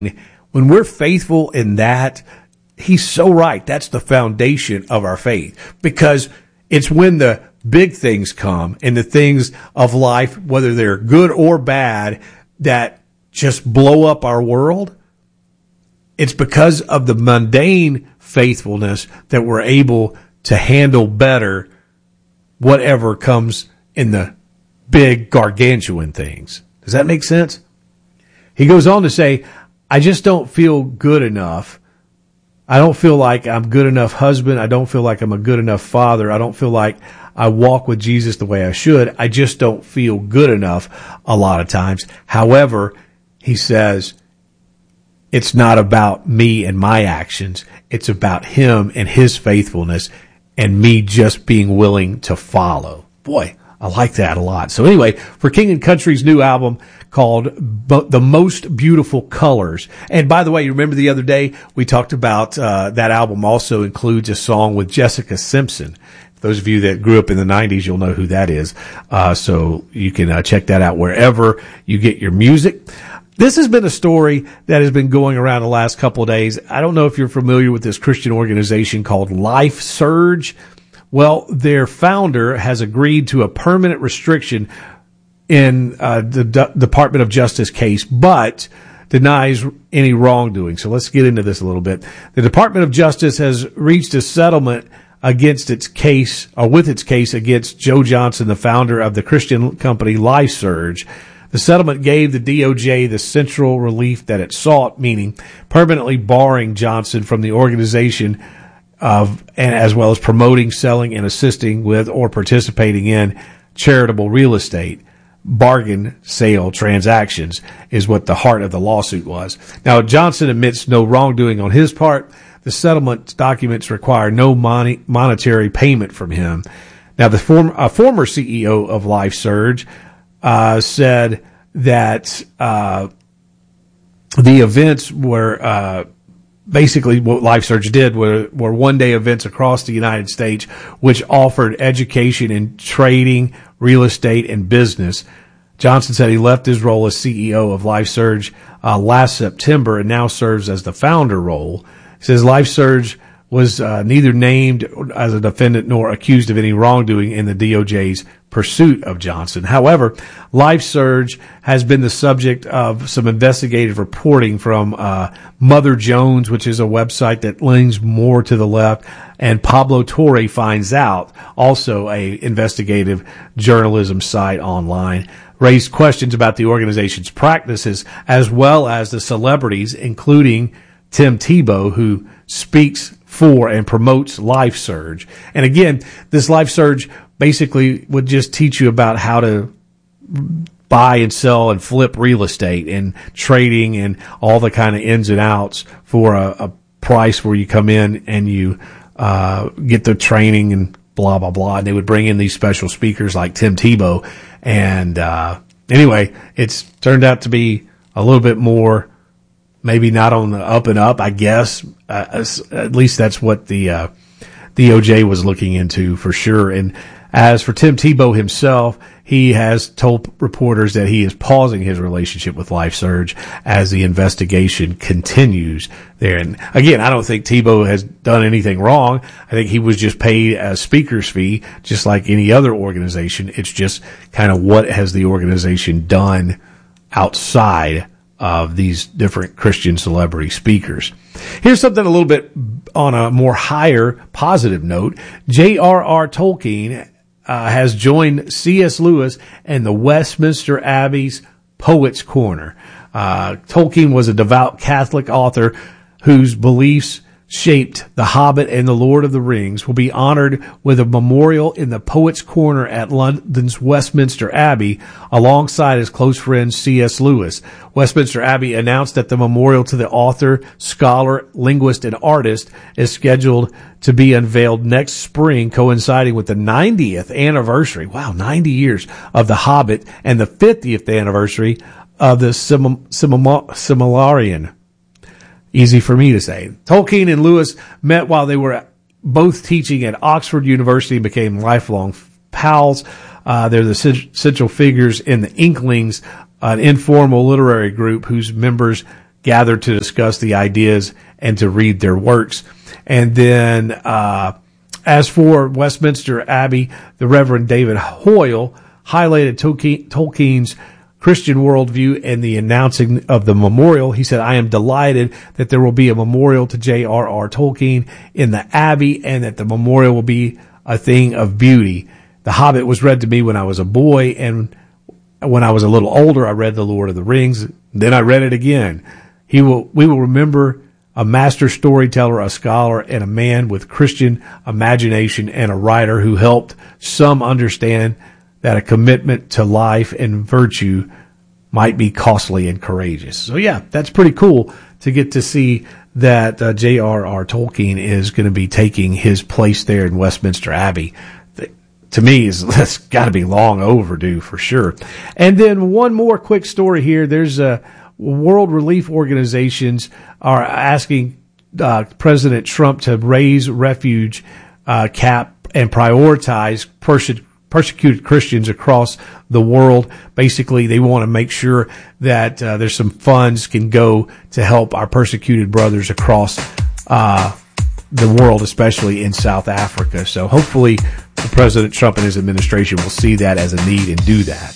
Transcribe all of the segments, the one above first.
When we're faithful in that, he's so right. That's the foundation of our faith, because it's when the big things come and the things of life, whether they're good or bad, that just blow up our world. It's because of the mundane faithfulness that we're able to handle better whatever comes in the big gargantuan things. Does that make sense? He goes on to say, I just don't feel good enough. I don't feel like I'm good enough husband. I don't feel like I'm a good enough father. I don't feel like I walk with Jesus the way I should. I just don't feel good enough a lot of times. However, he says, it's not about me and my actions. It's about him and his faithfulness and me just being willing to follow. Boy, I like that a lot. So anyway, for King and Country's new album called The Most Beautiful Colors. And by the way, you remember the other day we talked about that album also includes a song with Jessica Simpson. For those of you that grew up in the 90s, you'll know who that is. So you can check that out wherever you get your music. This has been a story that has been going around the last couple of days. I don't know if you're familiar with this Christian organization called Life Surge. Well, their founder has agreed to a permanent restriction in the Department of Justice case, but denies any wrongdoing. So let's get into this a little bit. The Department of Justice has reached a settlement against its case, or with its case against Joe Johnson, the founder of the Christian company Life Surge. The settlement gave the DOJ the central relief that it sought, meaning permanently barring Johnson from the organization and as well as promoting, selling, and assisting with or participating in charitable real estate bargain sale transactions is what the heart of the lawsuit was. Now, Johnson admits no wrongdoing on his part. The settlement documents require no monetary payment from him. Now, the former CEO of Life Surge said that the events were basically what Life Surge did were one-day events across the United States, which offered education in trading, real estate, and business. Johnson said he left his role as CEO of Life Surge last September and now serves as the founder role. He says Life Surge was neither named as a defendant nor accused of any wrongdoing in the DOJ's pursuit of Johnson. However, Life Surge has been the subject of some investigative reporting from Mother Jones, which is a website that leans more to the left, and Pablo Torre Finds Out, also a investigative journalism site online, raised questions about the organization's practices as well as the celebrities, including Tim Tebow, who speaks for and promotes Life Surge. And again, this Life Surge basically would just teach you about how to buy and sell and flip real estate and trading and all the kind of ins and outs for a price where you come in and you get the training and blah, blah, blah. And they would bring in these special speakers like Tim Tebow. And anyway, it's turned out to be a little bit more, maybe not on the up and up, I guess. At least that's what the DOJ was looking into for sure. And as for Tim Tebow himself, he has told reporters that he is pausing his relationship with Life Surge as the investigation continues there. And again, I don't think Tebow has done anything wrong. I think he was just paid a speaker's fee, just like any other organization. It's just kind of what has the organization done outside of these different Christian celebrity speakers. Here's something a little bit on a more higher positive note. J.R.R. Tolkien has joined C.S. Lewis and the Westminster Abbey's Poets' Corner. Tolkien was a devout Catholic author whose beliefs shaped The Hobbit and The Lord of the Rings, will be honored with a memorial in the Poets' Corner at London's Westminster Abbey alongside his close friend C.S. Lewis. Westminster Abbey announced that the memorial to the author, scholar, linguist, and artist is scheduled to be unveiled next spring, coinciding with the 90th anniversary, 90 years, of The Hobbit and the 50th anniversary of the Silmarillion. Easy for me to say. Tolkien and Lewis met while they were both teaching at Oxford University and became lifelong pals. They're the central figures in the Inklings, an informal literary group whose members gathered to discuss the ideas and to read their works. And then, as for Westminster Abbey, the Reverend David Hoyle highlighted Tolkien's Christian worldview and the announcing of the memorial. He said, I am delighted that there will be a memorial to J.R.R. Tolkien in the Abbey and that the memorial will be a thing of beauty. The Hobbit was read to me when I was a boy, and when I was a little older, I read The Lord of the Rings. Then I read it again. We will remember a master storyteller, a scholar, and a man with Christian imagination, and a writer who helped some understand that a commitment to life and virtue might be costly and courageous. So yeah, that's pretty cool to get to see that J.R.R. Tolkien is going to be taking his place there in Westminster Abbey. To me, that's got to be long overdue for sure. And then one more quick story here. There's world relief organizations are asking President Trump to raise refuge cap and prioritize persecuted Christians across the world. Basically, they want to make sure that there's some funds can go to help our persecuted brothers across the world, especially in South Africa. So hopefully President Trump and his administration will see that as a need and do that.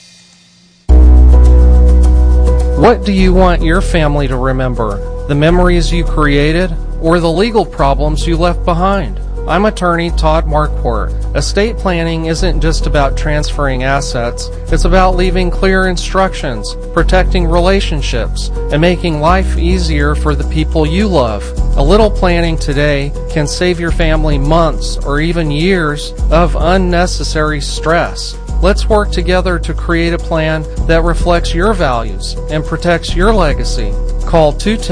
What do you want your family to remember? The memories you created or the legal problems you left behind? I'm attorney Todd Marquardt. Estate planning isn't just about transferring assets. It's about leaving clear instructions, protecting relationships, and making life easier for the people you love. A little planning today can save your family months or even years of unnecessary stress. Let's work together to create a plan that reflects your values and protects your legacy. Call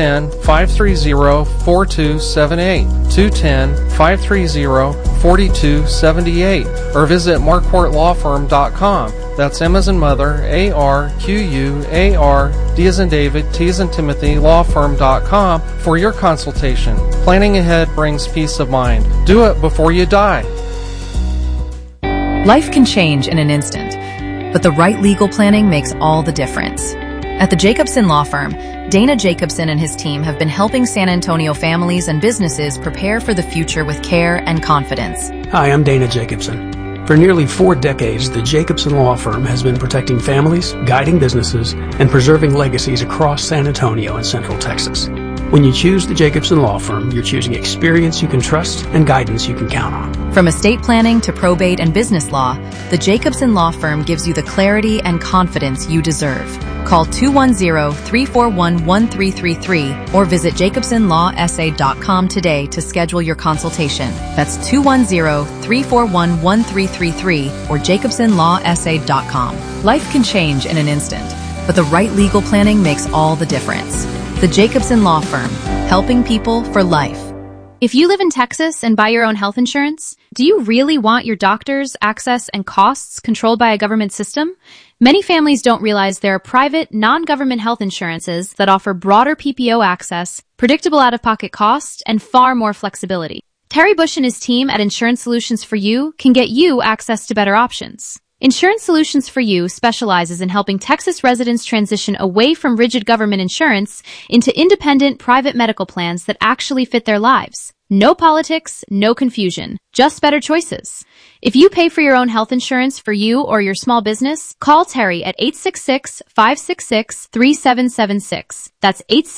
210-530-4278, 210-530-4278, or visit marquardtlawfirm.com. That's M as in mother, A-R-Q-U-A-R, D as in David, T as in Timothy, lawfirm.com for your consultation. Planning ahead brings peace of mind. Do it before you die. Life can change in an instant, but the right legal planning makes all the difference. At the Jacobson Law Firm, Dana Jacobson and his team have been helping San Antonio families and businesses prepare for the future with care and confidence. Hi, I'm Dana Jacobson. For nearly 4 decades, the Jacobson Law Firm has been protecting families, guiding businesses, and preserving legacies across San Antonio and Central Texas. When you choose the Jacobson Law Firm, you're choosing experience you can trust and guidance you can count on. From estate planning to probate and business law, the Jacobson Law Firm gives you the clarity and confidence you deserve. Call 210-341-1333 or visit jacobsonlawsa.com today to schedule your consultation. That's 210-341-1333 or jacobsonlawsa.com. Life can change in an instant, but the right legal planning makes all the difference. The Jacobson Law Firm, helping people for life. If you live in Texas and buy your own health insurance, do you really want your doctors, access, and costs controlled by a government system? Many families don't realize there are private, non-government health insurances that offer broader PPO access, predictable out-of-pocket costs, and far more flexibility. Terry Bush and his team at Insurance Solutions for You can get you access to better options. Insurance Solutions for You specializes in helping Texas residents transition away from rigid government insurance into independent private medical plans that actually fit their lives. No politics, no confusion, just better choices. If you pay for your own health insurance for you or your small business, call Terry at 866-566-3776. That's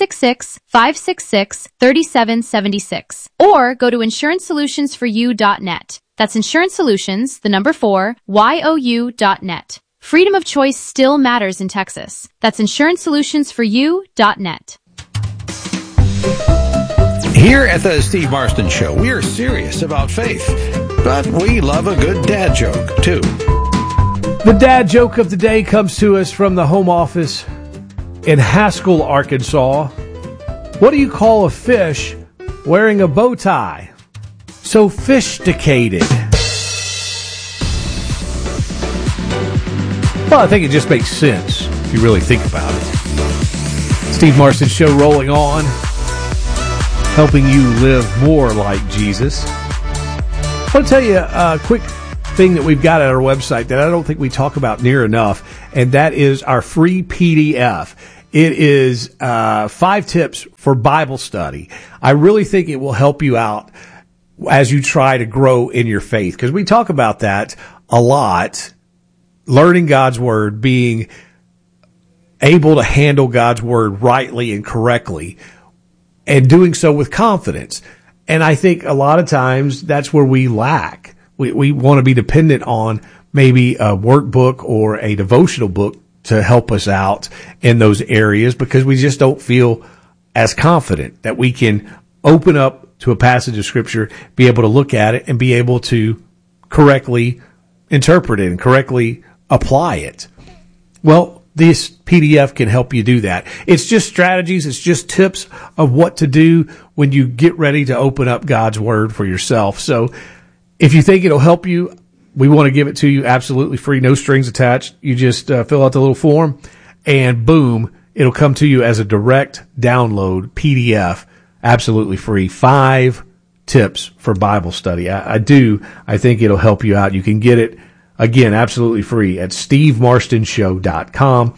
866-566-3776. Or go to insurancesolutionsforyou.net. That's Insurance Solutions, the number 4, YOU.net. Freedom of choice still matters in Texas. That's insurancesolutionsforyou.net. Here at the Steve Marston Show, we are serious about faith, but we love a good dad joke, too. The dad joke of the day comes to us from the home office in Haskell, Arkansas. What do you call a fish wearing a bow tie? Sophisticated. Well, I think it just makes sense if you really think about it. Steve Marston Show rolling on, helping you live more like Jesus. I want to tell you a quick thing that we've got at our website that I don't think we talk about near enough, and that is our free PDF. It is 5 tips for Bible study. I really think it will help you out as you try to grow in your faith, because we talk about that a lot. Learning God's Word, being able to handle God's Word rightly and correctly, and doing so with confidence. And I think a lot of times that's where we lack. We want to be dependent on maybe a workbook or a devotional book to help us out in those areas, because we just don't feel as confident that we can open up to a passage of Scripture, be able to look at it, and be able to correctly interpret it and correctly apply it. Well, this PDF can help you do that. It's just strategies. It's just tips of what to do when you get ready to open up God's Word for yourself. So if you think it'll help you, we want to give it to you absolutely free, no strings attached. You just fill out the little form, and boom, it'll come to you as a direct download PDF, absolutely free. 5 tips for Bible study. I think it'll help you out. You can get it, again, absolutely free at SteveMarstonShow.com,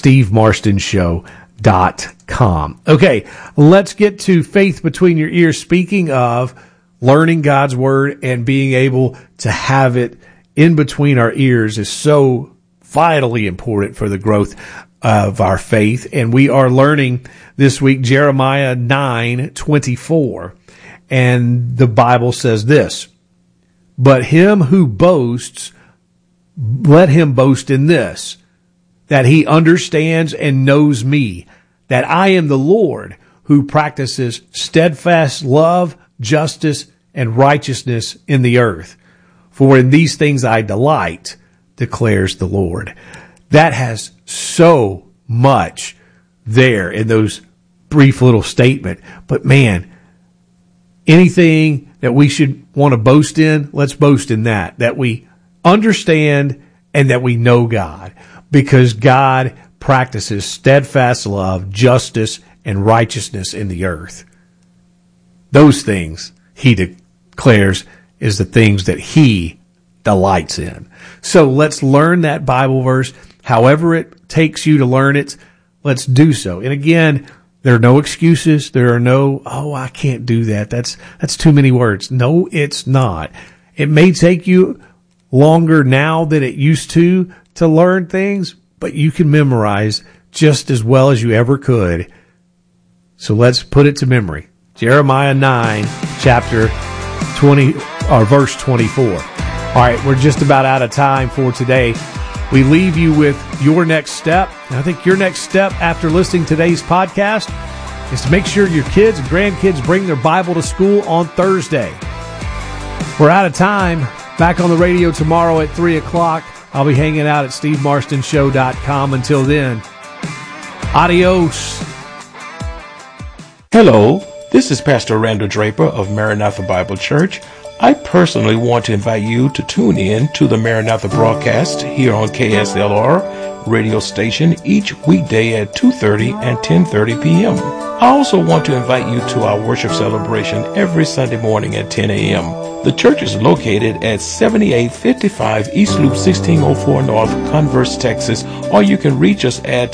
SteveMarstonShow.com. Okay, let's get to faith between your ears. Speaking of learning God's Word and being able to have it in between our ears is so vitally important for the growth of our faith. And we are learning this week Jeremiah 9:24. And the Bible says this: "But him who boasts, let him boast in this, that he understands and knows me, that I am the Lord who practices steadfast love, justice, and righteousness in the earth. For in these things I delight, declares the Lord." That has so much there in those brief little statement. But man, anything that we should want to boast in, let's boast in that we understand and that we know God, because God practices steadfast love, justice, and righteousness in the earth. Those things, he declares, is the things that he delights in. So let's learn that Bible verse. However it takes you to learn it, let's do so. And again, there are no excuses. There are no, I can't do that. That's too many words. No, it's not. It may take you longer now than it used to learn things, but you can memorize just as well as you ever could. So let's put it to memory. Jeremiah 9, chapter 20, or verse 24. All right, we're just about out of time for today. We leave you with your next step. And I think your next step after listening to today's podcast is to make sure your kids and grandkids bring their Bible to school on Thursday. We're out of time. Back on the radio tomorrow at 3 o'clock. I'll be hanging out at SteveMarstonShow.com. Until then, adios. Hello, this is Pastor Randall Draper of Maranatha Bible Church. I personally want to invite you to tune in to the Maranatha broadcast here on KSLR radio station each weekday at 2:30 and 10:30 p.m. I also want to invite you to our worship celebration every Sunday morning at 10 a.m. The church is located at 7855 East Loop 1604 North, Converse, Texas, or you can reach us at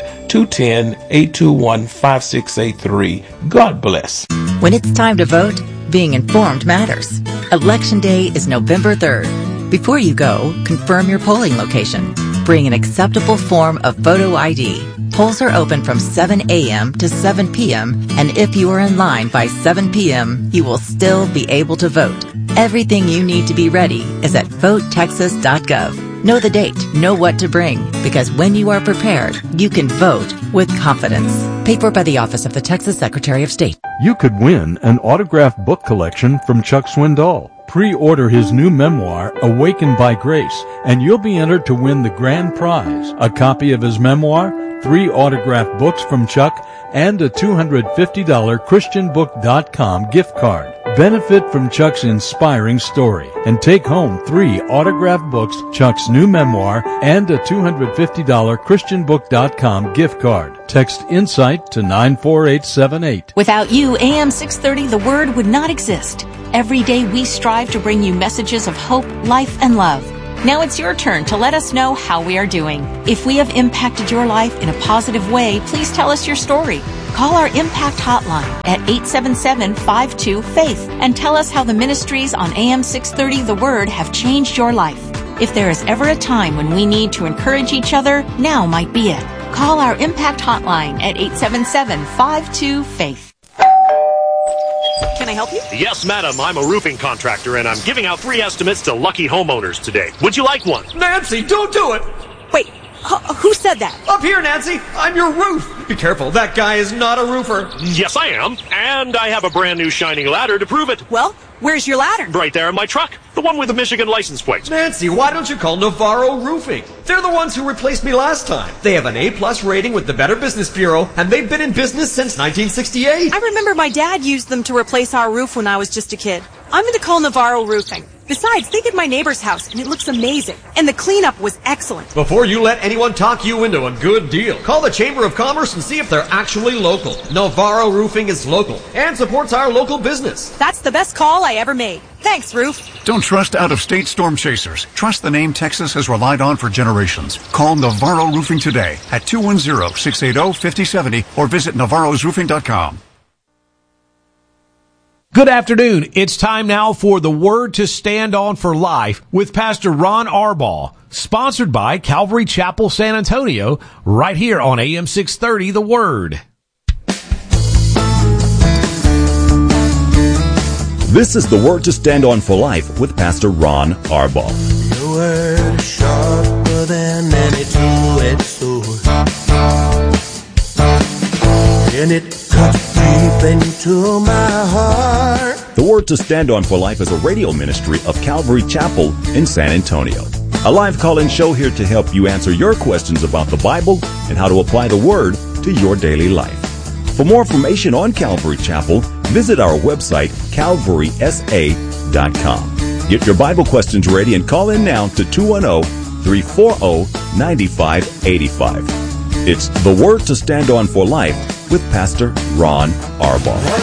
210-821-5683. God bless. When it's time to vote, being informed matters. Election Day is November 3rd. Before you go, confirm your polling location. Bring an acceptable form of photo ID. Polls are open from 7 a.m. to 7 p.m., and if you are in line by 7 p.m., you will still be able to vote. Everything you need to be ready is at votetexas.gov. Know the date, know what to bring, because when you are prepared, you can vote with confidence. Paid for by the Office of the Texas Secretary of State. You could win an autographed book collection from Chuck Swindoll. Pre-order his new memoir, Awakened by Grace, and you'll be entered to win the grand prize, a copy of his memoir, 3 autographed books from Chuck, and a $250 ChristianBook.com gift card. Benefit from Chuck's inspiring story and take home 3 autographed books, Chuck's new memoir, and a $250 ChristianBook.com gift card. Text INSIGHT to 94878. Without you, AM 630 The Word would not exist. Every day we strive to bring you messages of hope, life, and love. Now it's your turn to let us know how we are doing. If we have impacted your life in a positive way, please tell us your story. Call our Impact Hotline at 877-52-FAITH and tell us how the ministries on AM 630 The Word have changed your life. If there is ever a time when we need to encourage each other, now might be it. Call our Impact Hotline at 877-52-FAITH. Can I help you? Yes, madam. I'm a roofing contractor, and I'm giving out free estimates to lucky homeowners today. Would you like one? Nancy, don't do it! Wait, who said that? Up here, Nancy! I'm your roof! Be careful, that guy is not a roofer. Yes, I am. And I have a brand new shining ladder to prove it. Well, where's your ladder? Right there in my truck. The one with the Michigan license plate. Nancy, why don't you call Navarro Roofing? They're the ones who replaced me last time. They have an A+ rating with the Better Business Bureau, and they've been in business since 1968. I remember my dad used them to replace our roof when I was just a kid. I'm going to call Navarro Roofing. Besides, they did my neighbor's house, and it looks amazing. And the cleanup was excellent. Before you let anyone talk you into a good deal, call the Chamber of Commerce and see if they're actually local. Navarro Roofing is local and supports our local business. That's the best call I ever made. Thanks, Roof. Don't trust out-of-state storm chasers. Trust the name Texas has relied on for generations. Call Navarro Roofing today at 210-680-5070 or visit navarrosroofing.com. Good afternoon. It's time now for the Word to Stand On for Life with Pastor Ron Arbaugh, sponsored by Calvary Chapel, San Antonio, right here on AM 630, The Word. This is the Word to Stand On for Life with Pastor Ron Arbaugh. Your word is sharper than any two-edged sword, and it cuts deep into my heart. The Word to Stand On for Life is a radio ministry of Calvary Chapel in San Antonio. A live call-in show here to help you answer your questions about the Bible and how to apply the Word to your daily life. For more information on Calvary Chapel, visit our website, calvarysa.com. Get your Bible questions ready and call in now to 210-340-9585. It's the Word to Stand On for Life with Pastor Ron Arbaugh.